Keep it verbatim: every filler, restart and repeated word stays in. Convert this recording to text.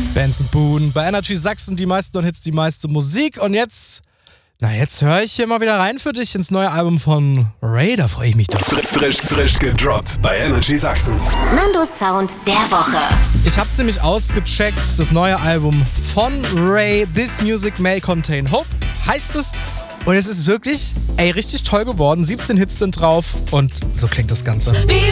Benson Boone bei Energy Sachsen, die meisten Hits, die meiste Musik. Und jetzt, na jetzt höre ich hier mal wieder rein für dich ins neue Album von Ray, da freue ich mich doch. Frisch, frisch gedroppt bei Energy Sachsen. Nandos Sound der Woche. Ich hab's nämlich ausgecheckt, das neue Album von Ray, This Music May Contain Hope, heißt es. Und es ist wirklich, ey, richtig toll geworden. siebzehn Hits sind drauf und so klingt das Ganze.